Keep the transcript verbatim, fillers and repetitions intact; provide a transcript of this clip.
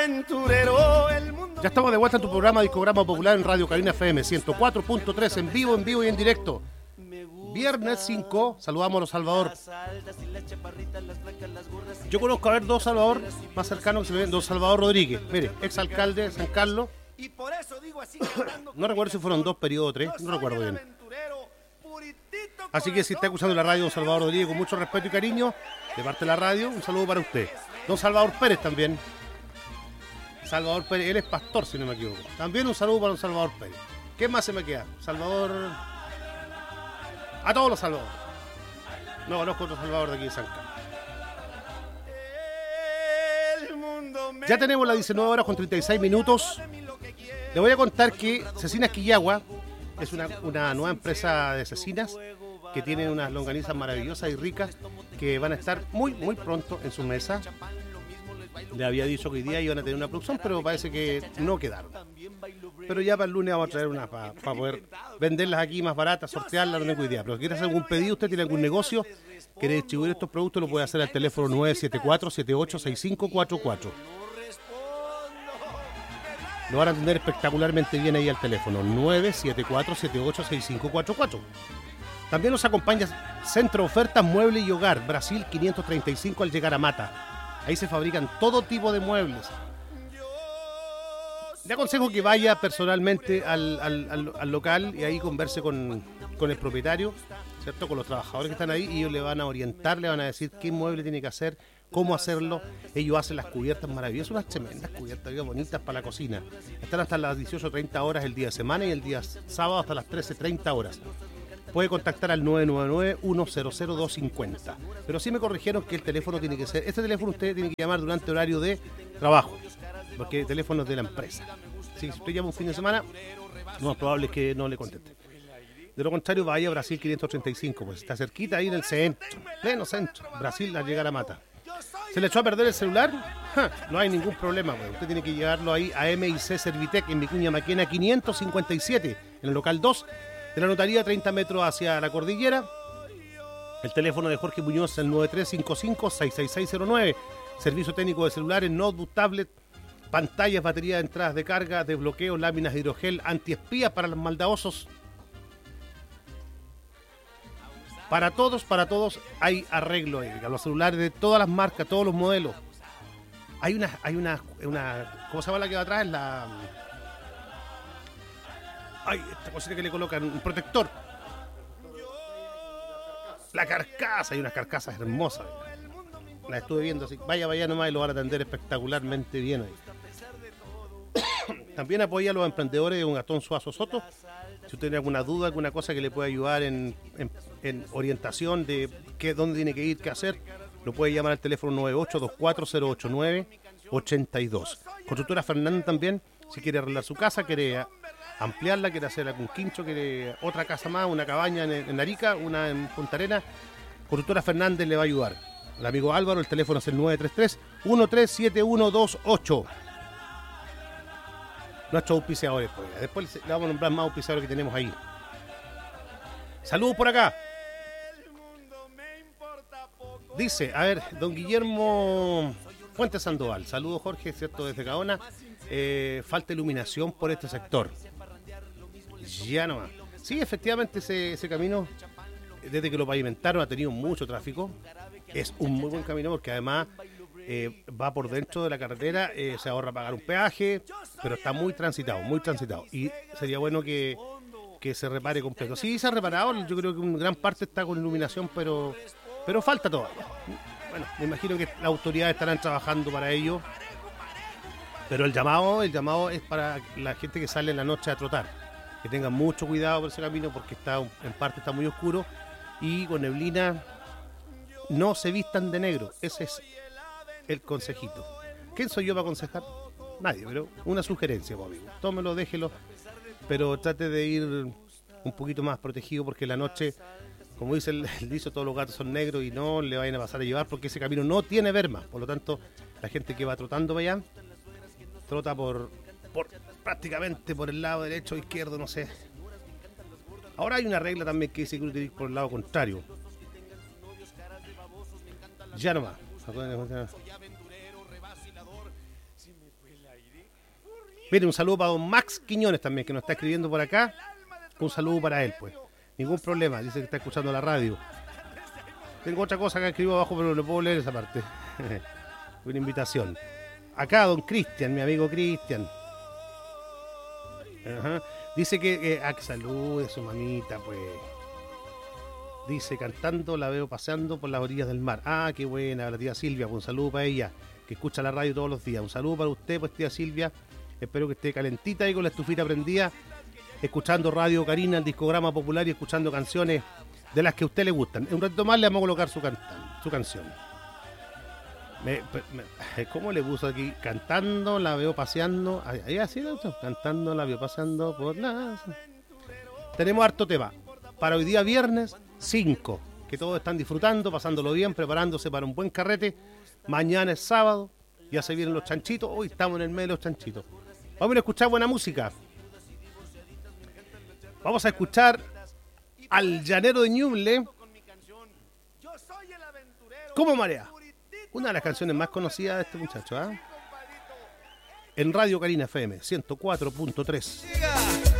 Ya estamos de vuelta en tu programa Discograma Popular en Radio Cabina F M ciento cuatro punto tres, en vivo, en vivo y en directo. Viernes cinco, saludamos a los Salvador. Yo conozco a ver dos Salvador más cercanos que se ven, dos Salvador Rodríguez, mire, exalcalde de San Carlos. No recuerdo si fueron dos periodos o tres, no recuerdo bien. Así que si está escuchando la radio don Salvador Rodríguez, con mucho respeto y cariño, de parte de la radio, un saludo para usted. Don Salvador Pérez también. Salvador Pérez, él es pastor, si no me equivoco. También un saludo para don Salvador Pérez. ¿Qué más se me queda? Salvador... A todos los Salvador. No conozco otro Salvador de aquí de San Carlos. Ya tenemos las diecinueve horas con treinta y seis minutos. Le voy a contar que Cecinas Quillagua es una, una nueva empresa de cecinas que tiene unas longanizas maravillosas y ricas que van a estar muy, muy pronto en su mesa. Le había dicho que hoy día iban a tener una producción, pero parece que no quedaron. Pero ya para el lunes vamos a traer unas para pa poder venderlas aquí más baratas, sortearlas, no tengo idea. Pero si quiere hacer algún pedido, usted tiene algún negocio, quiere distribuir estos productos, lo puede hacer al teléfono nueve siete cuatro, siete ocho seis cinco cuatro cuatro. Lo van a atender espectacularmente bien ahí al teléfono nueve siete cuatro, siete ocho seis cinco cuatro cuatro. También nos acompaña Centro Ofertas Mueble y Hogar, Brasil quinientos treinta y cinco al llegar a Mata. Ahí se fabrican todo tipo de muebles. Le aconsejo que vaya personalmente al, al, al, al local y ahí converse con, con el propietario, ¿cierto? Con los trabajadores que están ahí, y ellos le van a orientar, le van a decir qué mueble tiene que hacer, cómo hacerlo. Ellos hacen las cubiertas maravillosas, unas tremendas cubiertas bien bonitas para la cocina. Están hasta las dieciocho treinta horas el día de semana y el día sábado hasta las trece treinta horas. Puede contactar al nueve nueve nueve, uno cero cero, dos cinco cero. Pero sí me corrigieron que el teléfono tiene que ser... Este teléfono usted tiene que llamar durante horario de trabajo, porque el teléfono es de la empresa. Así que si usted llama un fin de semana, lo más probable es que no le conteste. De lo contrario, vaya a Brasil quinientos treinta y cinco, pues está cerquita ahí en el centro, pleno centro. Brasil, al llegar a Mata. ¿Se le echó a perder el celular? Ja, no hay ningún problema, pues. Usted tiene que llevarlo ahí a M I C Servitec en Vicuña Maquena quinientos cincuenta y siete, en el local dos. De la notaría, treinta metros hacia la cordillera. El teléfono de Jorge Muñoz es el nueve tres cinco cinco, seis seis seis cero nueve. Servicio técnico de celulares, notebook, tablet, pantallas, baterías de entradas de carga, desbloqueo, láminas de hidrogel, antiespías para los maldadosos. Para todos, para todos hay arreglo ahí. Los celulares de todas las marcas, todos los modelos. Hay una, hay una, una ¿cómo se llama la que va atrás? La... Ay, esta cosita que le colocan, un protector. La carcasa, hay unas carcasas hermosas. La estuve viendo así. Vaya, vaya nomás y lo van a atender espectacularmente bien ahí. También apoya a los emprendedores de un Gastón Suazo Soto. Si usted tiene alguna duda, alguna cosa que le pueda ayudar en, en, en orientación de qué, dónde tiene que ir, qué hacer, lo puede llamar al teléfono nueve ocho dos cuatro cero ocho nueve ocho dos. Constructora Fernández también, si quiere arreglar su casa, quiere ampliarla, quiere hacer algún quincho, quiere otra casa más, una cabaña en, en Arica, una en Punta Arenas, Constructora Fernández le va a ayudar. El amigo Álvaro, el teléfono es el nueve tres tres, uno tres siete uno dos ocho. Nuestros auspiciadores, pues. Después le vamos a nombrar más auspiciadores que tenemos ahí. Saludos por acá. Dice, a ver, don Guillermo Fuentes Sandoval. Saludos, Jorge, cierto, desde Gaona. Eh, falta iluminación por este sector. Ya nomás. Sí, efectivamente ese, ese camino, desde que lo pavimentaron, ha tenido mucho tráfico. Es un muy buen camino porque además eh, va por dentro de la carretera, eh, se ahorra pagar un peaje, pero está muy transitado, muy transitado. Y sería bueno que, que se repare completo. Sí, se ha reparado, yo creo que una gran parte está con iluminación, pero, pero falta todavía. Bueno, me imagino que las autoridades estarán trabajando para ello. Pero el llamado, el llamado es para la gente que sale en la noche a trotar. Que tengan mucho cuidado por ese camino porque está en parte está muy oscuro y con neblina. No se vistan de negro. Ese es el consejito. ¿Quién soy yo para aconsejar? Nadie, pero una sugerencia, pues, amigo. Tómelo, déjelo, pero trate de ir un poquito más protegido porque la noche, como dice el, el dicho, todos los gatos son negros y no le vayan a pasar a llevar porque ese camino no tiene berma. Por lo tanto, la gente que va trotando para allá, trota por, por prácticamente por el lado derecho o izquierdo, no sé. Ahora hay una regla también que dice que uno tiene que ir por el lado contrario. Ya nomás. Mire, un saludo para don Max Quiñones también, que nos está escribiendo por acá. Un saludo para él, pues. Ningún problema, dice que está escuchando la radio. Tengo otra cosa que escribo abajo, pero no puedo leer esa parte. Una invitación. Acá don Cristian, mi amigo Cristian. Ajá. Dice que, eh, ah, que salude a su mamita, pues. Dice, cantando, la veo paseando por las orillas del mar. Ah, qué buena, la tía Silvia, pues un saludo para ella, que escucha la radio todos los días. Un saludo para usted, pues tía Silvia. Espero que esté calentita y con la estufita prendida, escuchando Radio Karina, el discograma popular, y escuchando canciones de las que a usted le gustan. En un ratito más le vamos a colocar su, cantan, su canción. Me, me, ¿Cómo le puso aquí? Cantando, la veo paseando. Ahí así, ¿no? Cantando, la veo paseando por la... Tenemos harto tema. Para hoy día viernes cinco. Que todos están disfrutando, pasándolo bien, preparándose para un buen carrete. Mañana es sábado. Ya se vienen los chanchitos. Hoy estamos en el medio de los chanchitos. Vamos a escuchar buena música. Vamos a escuchar al llanero de Ñuble, Como Marea. Una de las canciones más conocidas de este muchacho, ¿eh? En Radio Karina F M ciento cuatro punto tres.